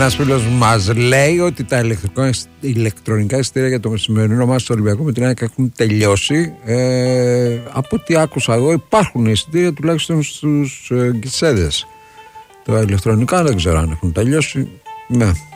Ένας φίλος μας λέει ότι τα ηλεκτρονικά εισιτήρια για το μεσημερινό μας στο Ολυμπιακό με την ΑΕΚ έχουν τελειώσει. Από ό,τι άκουσα εγώ, υπάρχουν εισιτήρια τουλάχιστον στους γκισέδες. Τα ηλεκτρονικά δεν ξέρω αν έχουν τελειώσει. Ναι.